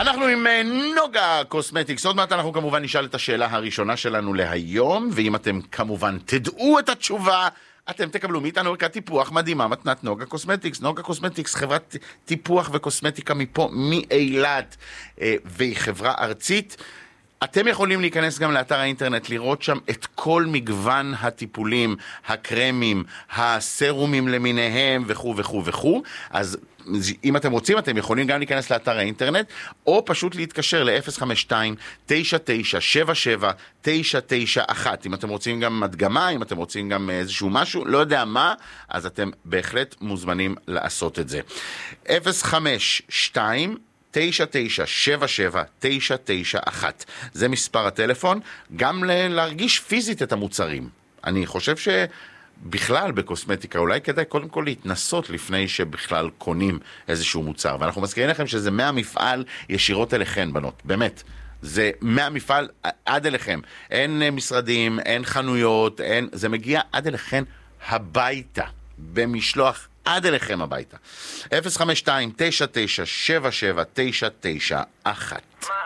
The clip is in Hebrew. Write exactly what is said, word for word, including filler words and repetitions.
אנחנו עם נוגה קוסמטיקס. עוד מעט אנחנו כמובן נשאל את השאלה הראשונה שלנו להיום, ואם אתם כמובן תדעו את התשובה, אתם תקבלו מאיתנו ערכת טיפוח מדהימה, מתנת נוגה קוסמטיקס. נוגה קוסמטיקס, חברת טיפוח וקוסמטיקה מפה, מאילת, והיא חברה ארצית. אתם יכולים להיכנס גם לאתר האינטרנט, לראות שם את כל מגוון הטיפולים, הקרמים, הסרומים למיניהם וכו' וכו' וכו'. אז אם אתם רוצים, אתם יכולים גם להיכנס לאתר האינטרנט, או פשוט להתקשר ל-אפס חמש שתיים תשע תשע שבע שבע תשע תשע אחת. אם אתם רוצים גם מדגמה, אם אתם רוצים גם איזשהו משהו, לא יודע מה, אז אתם בהחלט מוזמנים לעשות את זה. אפס חמש שתיים תשע תשע שבע שבע תשע תשע אחת. זה מספר הטלפון, גם להרגיש פיזית את המוצרים. אני חושב שבכלל בקוסמטיקה אולי כדאי קודם כל להתנסות לפני שבכלל קונים איזשהו מוצר. ואנחנו מזכירים לכם שזה מהמפעל ישירות אליכן, בנות. באמת. זה מהמפעל עד אליכם. אין משרדים, אין חנויות, אין... זה מגיע עד אליכן הביתה. במשלוח עד אליכם הביתה. אפס חמש שתיים תשע תשע שבע שבע תשע תשע אחת.